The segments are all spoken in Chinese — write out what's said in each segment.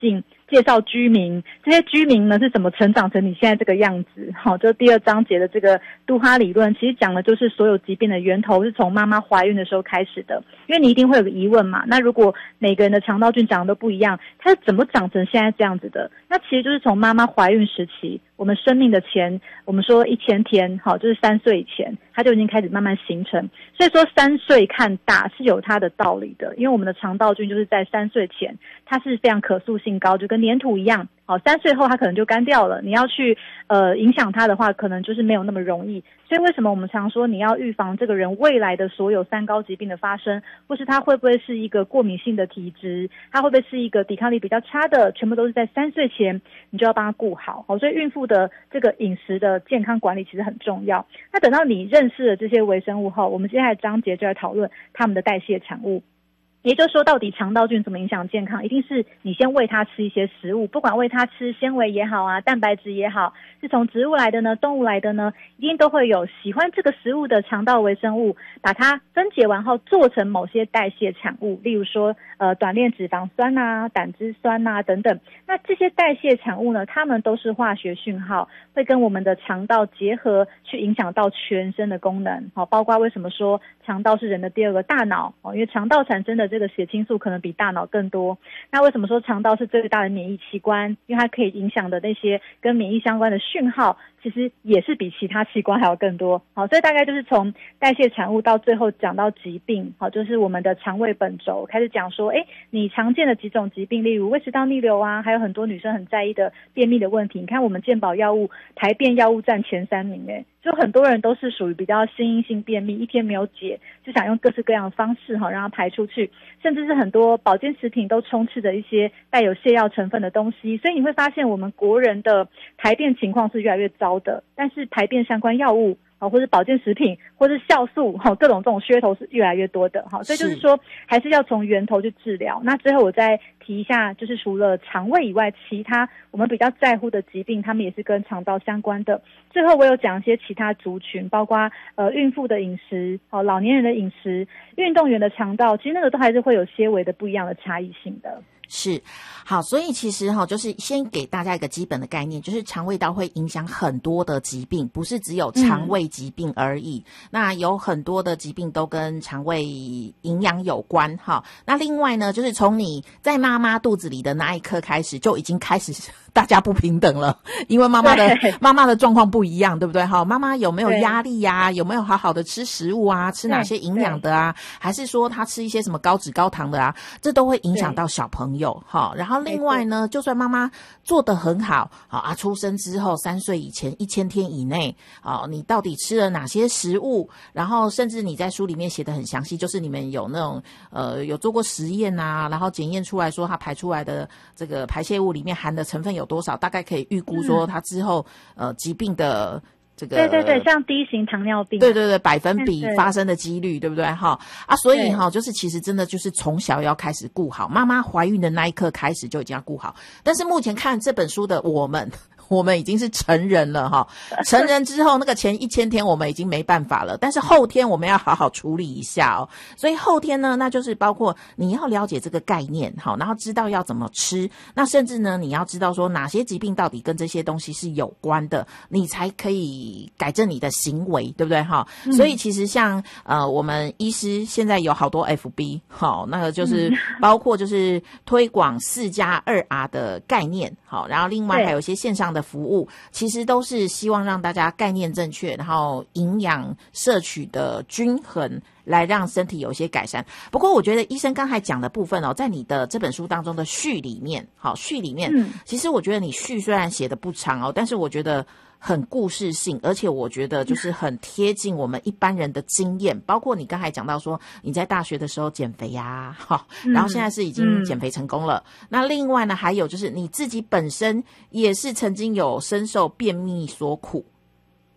境，介绍居民，这些居民呢是怎么成长成你现在这个样子。好，就第2章节的这个杜哈理论，其实讲的就是所有疾病的源头是从妈妈怀孕的时候开始的。因为你一定会有个疑问嘛，那如果每个人的肠道菌长得都不一样，它是怎么长成现在这样子的？那其实就是从妈妈怀孕时期，我们生命的前，我们说1000天，好，就是3岁以前，它就已经开始慢慢形成。所以说3岁看大是有它的道理的，因为我们的肠道菌就是在3岁前，它是非常可塑性高，就跟粘土一样。好，3岁后它可能就干掉了，你要去影响它的话，可能就是没有那么容易。所以为什么我们常说你要预防这个人未来的所有3高疾病的发生，或是他会不会是一个过敏性的体质，他会不会是一个抵抗力比较差的，全部都是在3岁前你就要帮他顾好。好，所以孕妇的这个饮食的健康管理其实很重要。那等到你认识了这些微生物后，我们接下来章节就来讨论它们的代谢产物。也就是说，到底肠道菌怎么影响健康，一定是你先喂它吃一些食物，不管喂它吃纤维也好啊，蛋白质也好，是从植物来的呢，动物来的呢，一定都会有喜欢这个食物的肠道微生物，把它分解完后做成某些代谢产物，例如说短链脂肪酸啊、胆汁酸啊等等。那这些代谢产物呢，它们都是化学讯号，会跟我们的肠道结合，去影响到全身的功能。好，包括为什么说肠道是人的第2个大脑，因为肠道产生的这个血清素可能比大脑更多。那为什么说肠道是最大的免疫器官？因为它可以影响的那些跟免疫相关的讯号，其实也是比其他器官还要更多。好，所以大概就是从代谢产物到最后讲到疾病，好，就是我们的肠胃本轴开始讲说，你常见的几种疾病，例如胃食道逆流啊，还有很多女生很在意的便秘的问题。你看我们健保药物排便药物占前3名，就很多人都是属于比较心因性便秘，一天没有解，就想用各式各样的方式让它排出去，甚至是很多保健食品都充斥着一些带有泻药成分的东西。所以你会发现我们国人的排便情况是越来越糟的，但是排便相关药物或是保健食品或是酵素各种这种噱头是越来越多的。所以就是说还是要从源头去治疗。那最后我再提一下，就是除了肠胃以外，其他我们比较在乎的疾病，他们也是跟肠道相关的。最后我有讲一些其他族群，包括孕妇的饮食，老年人的饮食，运动员的肠道，其实那个都还是会有些微的不一样的差异性的。 是，好，所以其实就是先给大家一个基本的概念，就是肠胃道会影响很多的疾病，不是只有肠胃疾病而已。那有很多的疾病都跟肠胃营养有关。那另外呢，就是从你在妈妈肚子里的那一刻开始，就已经开始大家不平等了，因为妈妈的状况不一样，对不对？妈妈有没有压力呀？有没有好好的吃食物啊？吃哪些营养的啊？还是说她吃一些什么高脂高糖的啊？这都会影响到小朋友。然后另外呢，就算妈妈做得很好，出生之后3岁以前1000天以内，你到底吃了哪些食物？然后甚至你在书里面写得很详细，就是你们有那种有做过实验啊，然后检验出来说它排出来的这个排泄物里面含的成分有多少，大概可以预估说它之后疾病的这个对，像第1型糖尿病， 对百分比发生的几率，对不对所以就是其实真的就是从小要开始顾好，妈妈怀孕的那一刻开始就已经要顾好。但是目前看这本书的我们已经是成人了成人之后那个前1000天我们已经没办法了，但是后天我们要好好处理一下所以后天呢，那就是包括你要了解这个概念然后知道要怎么吃，那甚至呢你要知道说哪些疾病到底跟这些东西是有关的，你才可以改正你的行为，对不对所以其实像我们医师现在有好多 FB 那个就是包括就是推广4+2R 的概念然后另外还有一些线上的服务，其实都是希望让大家概念正确，然后营养摄取的均衡，来让身体有一些改善。不过我觉得医生刚才讲的部分在你的这本书当中的序里面其实我觉得你序虽然写的不长但是我觉得很故事性，而且我觉得就是很贴近我们一般人的经验，包括你刚才讲到说你在大学的时候减肥呀然后现在是已经减肥成功了那另外呢还有就是你自己本身也是曾经有深受便秘所苦，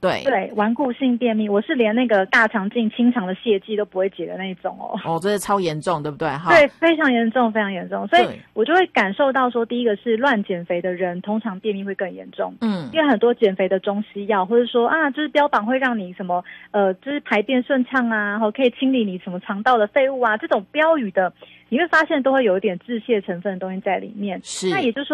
对，顽固性便秘，我是连那个大肠镜清肠的泻剂都不会解的那种哦。 哦，这是超严重，对不对？哈， 对，非常严重，非常严重。所以我就会感受到说，第一个是乱减肥的人，通常便秘会更严重。因为很多减肥的中西药，或者说啊，就是标榜会让你什么就是排便顺畅啊，然后可以清理你什么肠道的废物啊，这种标语的，你会发现都会有一点致泻成分的东西在里面。 是， 那也就是说。